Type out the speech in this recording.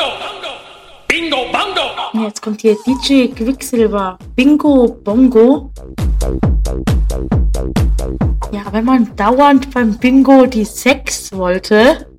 Bingo Bongo. Jetzt kommt hier DJ Quicksilver. Bingo Bongo. Ja, wenn man dauernd beim Bingo die 6 wollte,